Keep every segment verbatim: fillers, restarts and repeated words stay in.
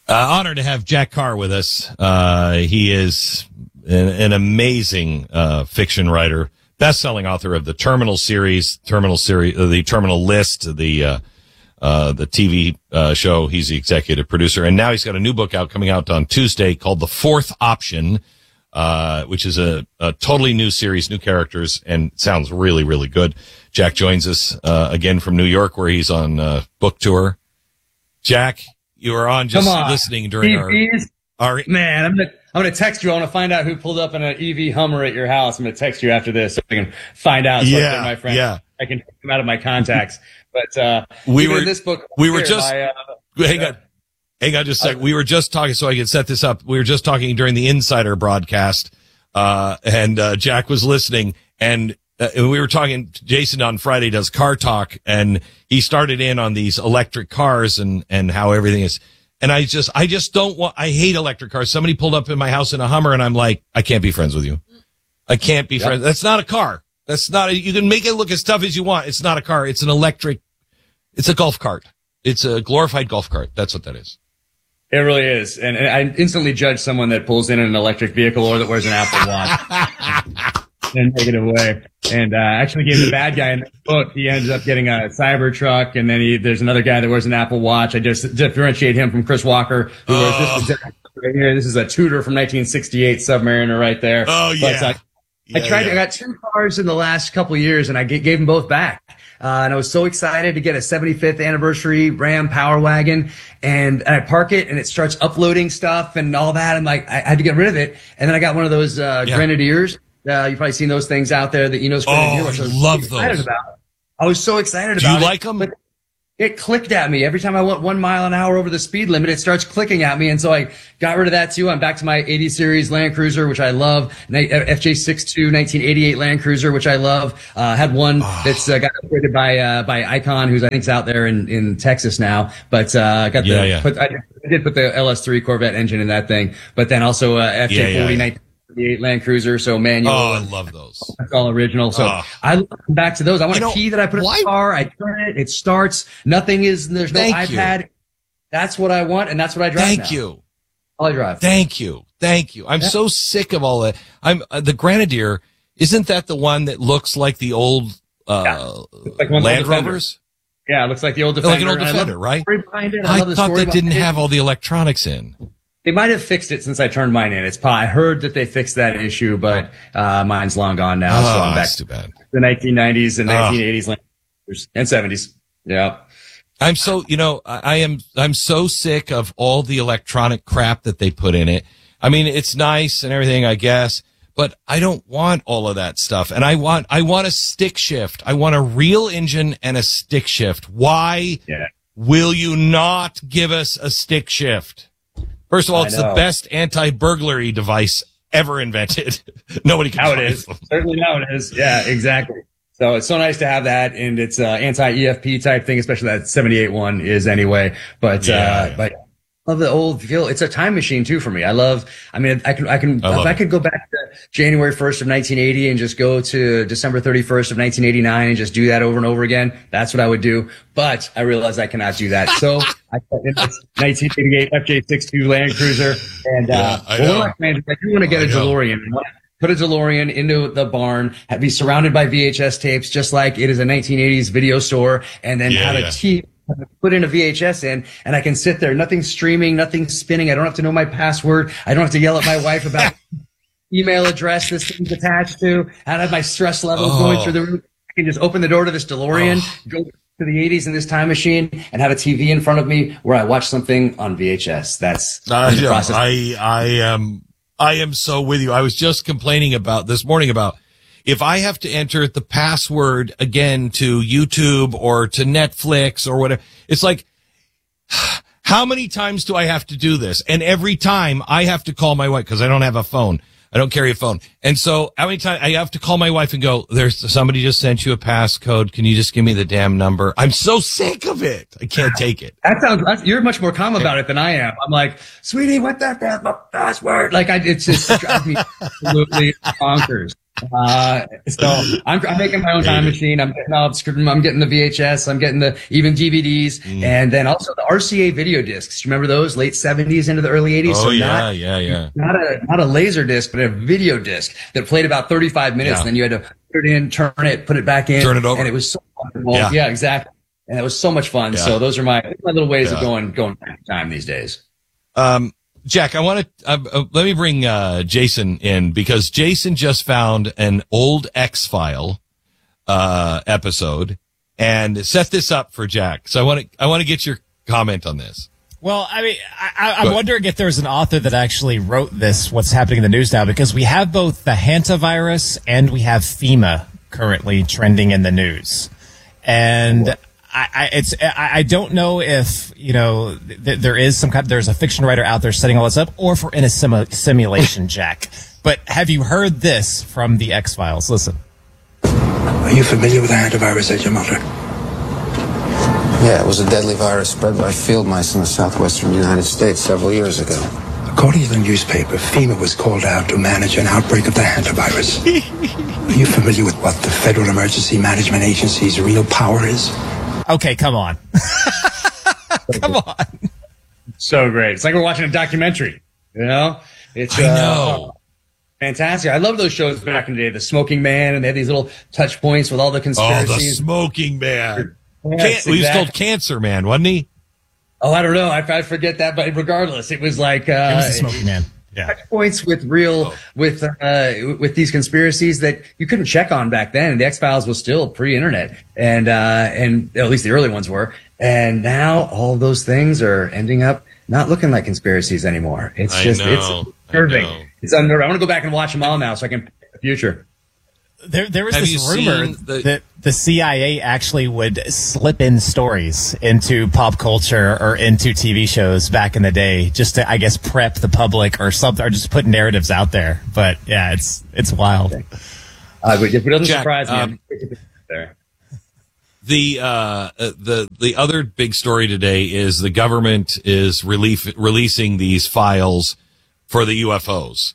Uh, honored to have Jack Carr with us. Uh, he is an, an amazing uh, fiction writer, best-selling author of the Terminal series, Terminal series, uh, the Terminal List, the uh, uh, the T V uh, show. He's the executive producer, and now he's got a new book out coming out on Tuesday called The Fourth Option, uh, which is a, a totally new series, new characters, and sounds really, really good. Jack joins us uh, again from New York, where he's on uh, book tour. Jack, you were on just on. listening during our, our man. I'm gonna I'm gonna text you. I want to find out who pulled up in an E V Hummer at your house. I'm gonna text you after this so I can find out. So yeah, I my friend. yeah. I can take them out of my contacts. But uh, we were this book. We were here, just my, uh, hang on, hang on just a sec. We were just talking, so I can set this up. We were just talking during the Insider broadcast, uh, and uh, Jack was listening, and. Uh, we were talking, Jason on Friday does Car Talk, and he started in on these electric cars and, and how everything is. And I just, I just don't want, I hate electric cars. Somebody pulled up in my house in a Hummer and I'm like, I can't be friends with you. I can't be yep. friends. That's not a car. That's not, a, you can make it look as tough as you want. It's not a car. It's an electric, it's a golf cart. It's a glorified golf cart. That's what that is. It really is. And, and I instantly judge someone that pulls in an electric vehicle or that wears an Apple Watch. In a negative way. And uh, actually gave the bad guy in the book, he ends up getting a Cybertruck, and then he, there's another guy that wears an Apple Watch. I just differentiate him from Chris Walker, who oh. wears this right here. This is a Tudor from nineteen sixty-eight Submariner right there. Oh, yeah. But, uh, yeah I tried, yeah. I got two cars in the last couple of years, and I g- gave them both back. Uh, and I was so excited to get a seventy-fifth anniversary Ram Power Wagon, and, and I park it and it starts uploading stuff and all that. I'm like, I, I had to get rid of it. And then I got one of those, uh, yeah. Grenadiers. Uh, you've probably seen those things out there that you know. Oh, I love those. About. I was so excited Do about it. Do you like them? But it clicked at me every time I went one mile an hour over the speed limit. It starts clicking at me, and so I got rid of that too. I'm back to my eighty series Land Cruiser, which I love. F J sixty-two nineteen eighty-eight Land Cruiser, which I love. Uh, had one oh. that's uh, got upgraded by uh, by Icon, who's I think's out there in, in Texas now. But uh, got the yeah, yeah. Put, I, I did put the L S three Corvette engine in that thing, but then also uh, F J forty yeah, yeah, yeah. eighty-eight Land Cruiser, so manual. Oh, I love those. That's all original. So oh. I look back to those. I want you know, a key that I put in why? the car. I turn it. It starts. Nothing is, there's no Thank iPad. You. That's what I want, and that's what I drive Thank now. you. All I drive. Thank you. Thank you. I'm yeah. so sick of all that. I'm, uh, the Grenadier, isn't that the one that looks like the old, uh, yeah. like Land Rovers? Yeah, it looks like the old Defender. Like an old Defender, right? I, I, I thought that didn't it. have all the electronics in. They might have fixed it since I turned mine in. It's I heard that they fixed that issue, but uh mine's long gone now. Oh, so I'm back that's too bad. To the nineteen nineties and nineteen eighties and seventies. Yeah. I'm so, you know, I, I am, I'm so sick of all the electronic crap that they put in it. I mean, it's nice and everything, I guess, but I don't want all of that stuff. And I want, I want a stick shift. I want a real engine and a stick shift. Why yeah. will you not give us a stick shift? First of all, it's the best anti-burglary device ever invented. Nobody can. Now it is. Them. Certainly now it is. Yeah, exactly. So it's so nice to have that, and it's uh, anti-E F P type thing, especially that seventy-eight one is anyway. But yeah, uh, yeah. but I love the old feel. It's a time machine too for me. I love. I mean, I can I can I if I could go back to January first of nineteen eighty and just go to December thirty-first of nineteen eighty-nine and just do that over and over again. That's what I would do. But I realize I cannot do that. So I put in this nineteen eighty-eight F J sixty-two Land Cruiser, and yeah, uh, I, well, know. One of my plans, I do want to get I a DeLorean. Put a DeLorean into the barn, have, be surrounded by V H S tapes, just like it is a nineteen eighties video store, and then yeah, have yeah. a T V. Put in a V H S in, and I can sit there. Nothing streaming, nothing spinning. I don't have to know my password. I don't have to yell at my wife about email address this thing's attached to. I don't have my stress levels oh. going through the roof. I can just open the door to this DeLorean, oh. go to the eighties in this time machine, and have a T V in front of me where I watch something on V H S. That's I the know. process. I I am I am so with you. I was just complaining about this morning about if I have to enter the password again to YouTube or to Netflix or whatever, it's like, how many times do I have to do this? And every time I have to call my wife because I don't have a phone. I don't carry a phone. And so how many times I have to call my wife and go, there's somebody just sent you a passcode. Can you just give me the damn number? I'm so sick of it. I can't take it. That sounds, that's, you're much more calm about it than I am. I'm like, sweetie, what the damn password? Like I, it's just it drives me absolutely bonkers. Uh, so I'm, I'm making my own time machine. I'm getting all the, I'm getting the V H S. I'm getting the even D V Ds, mm. and then also the R C A video discs. Remember those late seventies into the early eighties? Oh so yeah, not, yeah, yeah. Not a not a laser disc, but a video disc that played about thirty-five minutes. Yeah. And then you had to put it in, turn it, put it back in, turn it over, and it was so wonderful. Yeah, yeah exactly. And it was so much fun. Yeah. So those are my my little ways yeah. of going going back in time these days. Um. Jack, I want to, uh, uh, let me bring, uh, Jason in because Jason just found an old X-File, uh, episode and set this up for Jack. So I want to, I want to get your comment on this. Well, I mean, I, I'm wondering if there's an author that actually wrote this, what's happening in the news now, because we have both the hantavirus and we have FEMA currently trending in the news. And I, I, it's, I, I don't know if, you know, th- there is some kind, there's a fiction writer out there setting all this up, or if we're in a sim- simulation, Jack. But have you heard this from the X-Files? Listen. Are you familiar with the hantavirus, Agent Mulder? Yeah, it was a deadly virus spread by field mice in the southwestern United States several years ago. According to the newspaper, FEMA was called out to manage an outbreak of the hantavirus. Are you familiar with what the Federal Emergency Management Agency's real power is? Okay, come on. Come on. So great. It's like we're watching a documentary, you know? It's, I know. Uh, fantastic. I love those shows back in the day, The Smoking Man, and they had these little touch points with all the conspiracies. Oh, The Smoking Man. Yes, Can- exactly. He was called Cancer Man, wasn't he? Oh, I don't know. I, I forget that, but regardless, it was like... Uh, it was The Smoking Man. Yeah. Touch points with real, oh. with, uh, with these conspiracies that you couldn't check on back then. The X-Files was still pre-internet and, uh, and at least the early ones were. And now all those things are ending up not looking like conspiracies anymore. It's I just, know, it's unnerving. It's unnerving. I want to go back and watch them all now so I can pick the future. There, there was Have this rumor the- that the C I A actually would slip in stories into pop culture or into T V shows back in the day, just to, I guess, prep the public or something, or just put narratives out there. But yeah, it's it's wild. Uh, but it doesn't Jack, surprise me. um, there. The uh the the other big story today is the government is relief, releasing these files for the U F Os,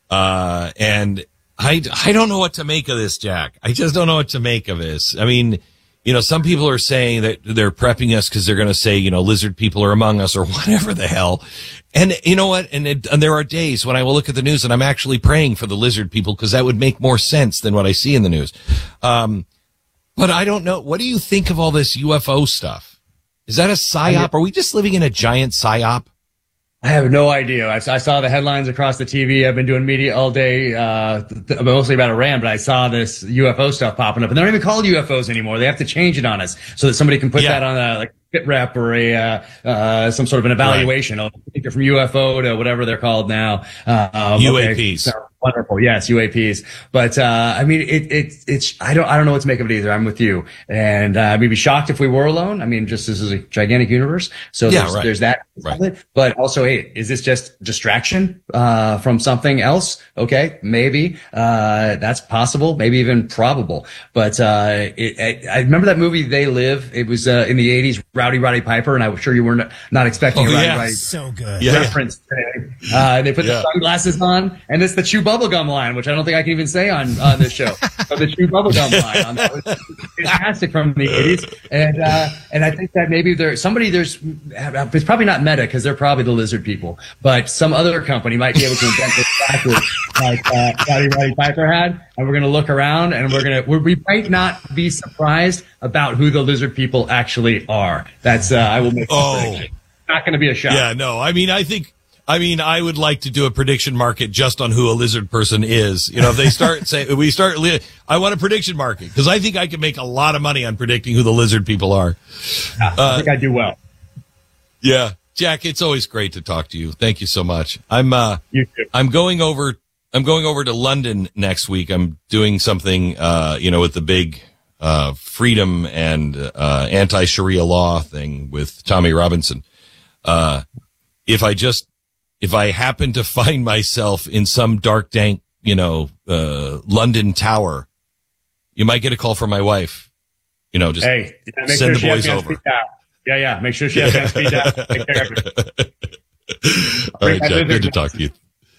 uh, and. I, I don't know what to make of this, Jack. I just don't know what to make of this. I mean, you know, some people are saying that they're prepping us because they're going to say, you know, lizard people are among us or whatever the hell. And you know what? And, it, and there are days when I will look at the news and I'm actually praying for the lizard people because that would make more sense than what I see in the news. Um, but I don't know. What do you think of all this U F O stuff? Is that a psyop? Are we just living in a giant psyop? I have no idea. I, I saw the headlines across the T V. I've been doing media all day, uh, th- mostly about Iran, but I saw this U F O stuff popping up. And they're not even called U F Os anymore. They have to change it on us so that somebody can put yeah. that on a, like, fit rep or a, uh, uh, some sort of an evaluation. Right. I'll take it from U F O to whatever they're called now. Uh, U A Ps. Okay. So, wonderful. Yes, U A Ps. But, uh, I mean, it, it, it's, I don't, I don't know what to make of it either. I'm with you. And, uh, we'd be shocked if we were alone. I mean, just this is a gigantic universe. So yeah, there's, right. there's that. Right. But also, hey, is this just distraction, uh, from something else? Okay. Maybe, uh, that's possible. Maybe even probable. But, uh, it, I, I remember that movie, They Live. It was, uh, in the eighties, Rowdy Roddy Piper. And I'm sure you were not, not expecting oh, a Rowdy yeah. Roddy so good. Yeah. reference. Uh, they put yeah. the sunglasses on, and it's the Chew Bubblegum line, which I don't think I can even say on, on this show. But the Chew Bubblegum line on that was fantastic from the eighties. And, uh, and I think that maybe there, somebody there's, it's probably not Meta because they're probably the lizard people, but some other company might be able to invent this backwards like, uh, Rowdy Roddy Piper had. And we're going to look around and we're going to, we might not be surprised about who the lizard people actually are. That's, uh, I will make oh. not going to be a shock. Yeah, no, I mean, I think, I mean, I would like to do a prediction market just on who a lizard person is. You know, if they start saying, we start, I want a prediction market because I think I can make a lot of money on predicting who the lizard people are. Yeah, I think uh, I do well. Yeah. Jack, it's always great to talk to you. Thank you so much. I'm, uh, you too. I'm going over, I'm going over to London next week. I'm doing something, uh, you know, with the big, uh, freedom and, uh, anti-Sharia law thing with Tommy Robinson. Uh, if I just, if I happen to find myself in some dark, dank, you know, uh, London tower, you might get a call from my wife. You know, just hey, yeah, make send sure the boys over. Yeah, yeah. Make sure she has to speed down. Take care of it. All right, Jack. Good to talk to you.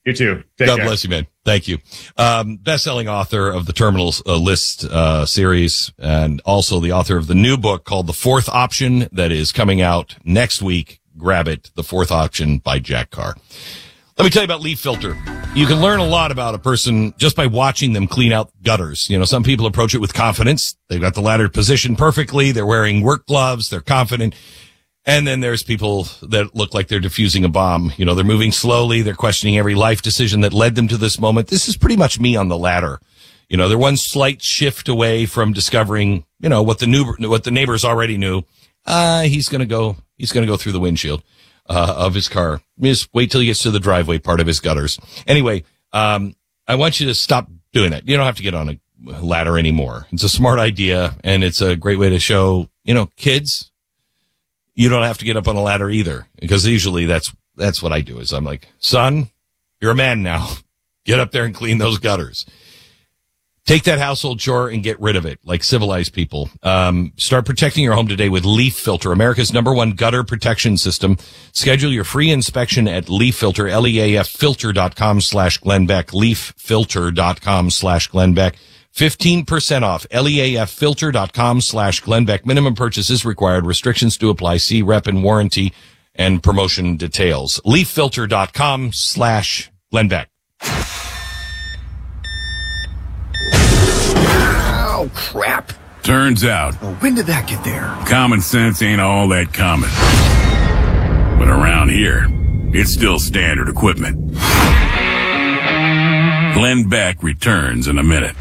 You too. Take God care. bless you, man. Thank you. Um, best-selling author of the Terminals uh, List uh, series, and also the author of the new book called The Fourth Option that is coming out next week. Grab it. The Fourth Option by Jack Carr. Let me tell you about Leaf Filter. You can learn a lot about a person just by watching them clean out gutters. You know, some people approach it with confidence. They've got the ladder positioned perfectly. They're wearing work gloves. They're confident. And then there's people that look like they're defusing a bomb. You know, they're moving slowly. They're questioning every life decision that led them to this moment. This is pretty much me on the ladder. You know, they're one slight shift away from discovering, you know, what the new, what the neighbors already knew. Uh, he's going to go, he's going to go through the windshield, uh, of his car. Just wait till he gets to the driveway part of his gutters. Anyway, um, I want you to stop doing that. You don't have to get on a ladder anymore. It's a smart idea, and it's a great way to show, you know, kids, you don't have to get up on a ladder either, because usually that's, that's what I do is I'm like, son, you're a man now. Get up there and clean those gutters. Take that household chore and get rid of it like civilized people. Um, start protecting your home today with Leaf Filter, America's number one gutter protection system. Schedule your free inspection at Leaf Filter, L E A F filter dot com slash Glenn Beck, leaf filter dot com slash Glenn Beck. fifteen percent off, L E A F filter dot com slash Glenn Beck. Minimum purchase is required. Restrictions do apply. See rep and warranty and promotion details. leaf filter dot com slash Glenn Beck. Oh, crap. Turns out, Well, when did that get there? common sense ain't all that common. But around here, it's still standard equipment. Glenn Beck returns in a minute.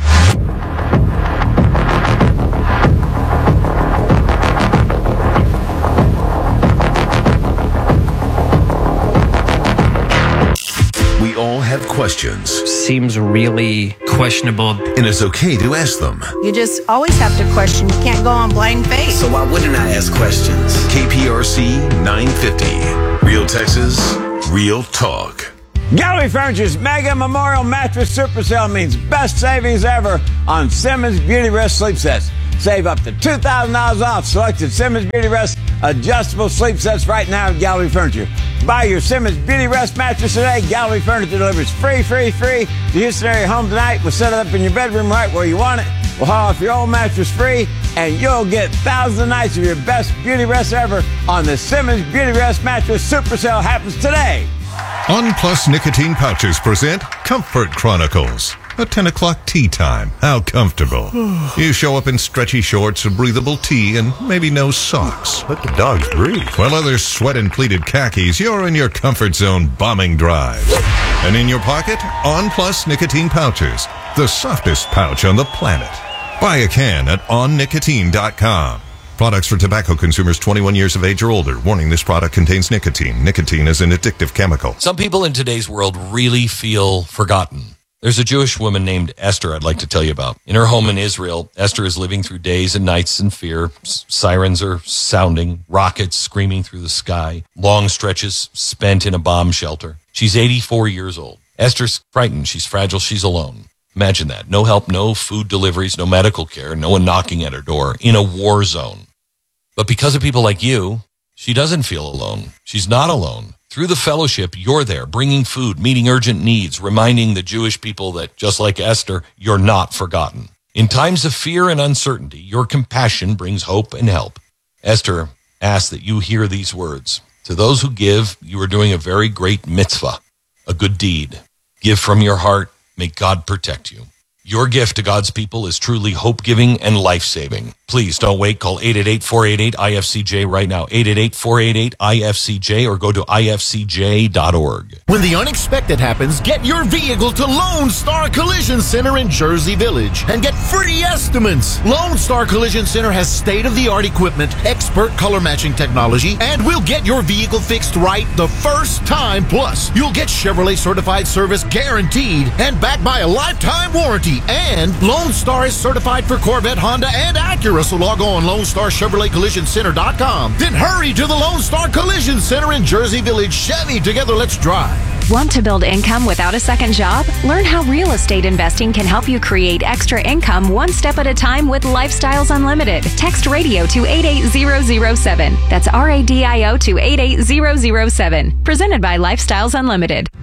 We all have questions, Seems really questionable. and it's okay to ask them. You just always have to question. You can't go on blind faith. So why wouldn't I ask questions? K P R C nine fifty. Real Texas, real talk. Gallery Furniture's Mega Memorial Mattress Super Sale means best savings ever on Simmons Beauty Rest sleep sets. Save up to two thousand dollars off selected Simmons Beauty Rest adjustable sleep sets right now at Gallery Furniture. Buy your Simmons Beauty Rest mattress today. Gallery Furniture delivers free, free, free to Houston area home tonight. We'll set it up in your bedroom right where you want it. We'll haul off your old mattress free, and you'll get thousands of nights of your best beauty rest ever on the Simmons Beauty Rest Mattress Super Sale. Happens today. On Plus Nicotine Pouches present Comfort Chronicles. A ten o'clock tea time. How comfortable. You show up in stretchy shorts, a breathable tee, and maybe no socks. Let the dogs breathe. While others sweat in pleated khakis, you're in your comfort zone bombing drives. And in your pocket, On Plus Nicotine Pouches. The softest pouch on the planet. Buy a can at on nicotine dot com. Products for tobacco consumers twenty-one years of age or older. Warning, this product contains nicotine. Nicotine is an addictive chemical. Some people in today's world really feel forgotten. There's a Jewish woman named Esther I'd like to tell you about. In her home in Israel, Esther is living through days and nights in fear. S- sirens are sounding, rockets screaming through the sky, long stretches spent in a bomb shelter. She's eighty-four years old. Esther's frightened. She's fragile. She's alone. Imagine that. No help, no food deliveries, no medical care, no one knocking at her door in a war zone. But because of people like you, she doesn't feel alone. She's not alone. Through the fellowship, you're there, bringing food, meeting urgent needs, reminding the Jewish people that, just like Esther, you're not forgotten. In times of fear and uncertainty, your compassion brings hope and help. Esther asks that you hear these words. To those who give, you are doing a very great mitzvah, a good deed. Give from your heart. May God protect you. Your gift to God's people is truly hope-giving and life-saving. Please don't wait. Call eight eight eight, four eight eight, I F C J right now. eight eight eight, four eight eight, I F C J or go to I F C J dot org. When the unexpected happens, get your vehicle to Lone Star Collision Center in Jersey Village and get free estimates. Lone Star Collision Center has state-of-the-art equipment, expert color matching technology, and we'll get your vehicle fixed right the first time. Plus, you'll get Chevrolet certified service guaranteed and backed by a lifetime warranty. And Lone Star is certified for Corvette, Honda, and Acura. So log on Lone Star Chevrolet Collision Center dot com. Then hurry to the Lone Star Collision Center in Jersey Village. Chevy, together, let's drive. Want to build income without a second job? Learn how real estate investing can help you create extra income one step at a time with Lifestyles Unlimited. Text radio to eight eight zero zero seven. That's R A D I O to eight eight zero zero seven. Presented by Lifestyles Unlimited.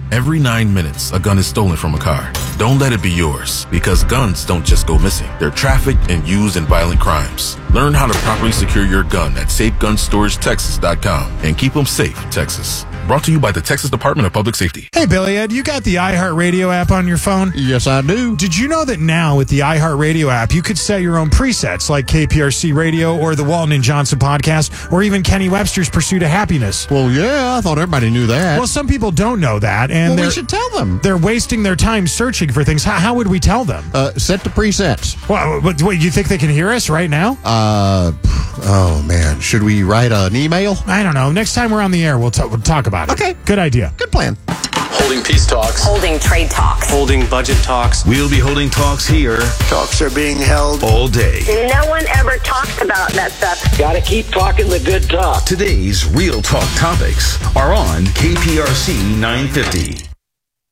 Every nine minutes, a gun is stolen from a car. Don't let it be yours, because guns don't just go missing. They're trafficked and used in violent crimes. Learn how to properly secure your gun at safe gun storage texas dot com and keep them safe, Texas. Brought to you by the Texas Department of Public Safety. Hey, Billy Ed, you got the iHeartRadio app on your phone? Yes, I do. Did you know that now with the iHeartRadio app, you could set your own presets like K P R C Radio or the Walton and Johnson podcast or even Kenny Webster's Pursuit of Happiness? Well, yeah, I thought everybody knew that. Well, some people don't know that, and well, we should tell them. They're wasting their time searching for things. How, how would we tell them? Uh, set the presets. Well, what, what, you think they can hear us right now? Uh, oh, man. Should we write an email? I don't know. Next time we're on the air, we'll, t- we'll talk about it. Okay. Good idea. Good plan. Holding peace talks. Holding trade talks. Holding budget talks. We'll be holding talks here. Talks are being held all day. No one ever talks about that stuff. Gotta keep talking the good talk. Today's Real Talk topics are on K P R C nine fifty.